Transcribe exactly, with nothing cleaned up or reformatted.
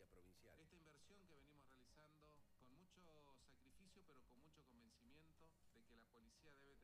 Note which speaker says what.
Speaker 1: policía provincial.
Speaker 2: Esta inversión que venimos realizando con mucho sacrificio, pero con mucho convencimiento de que la policía debe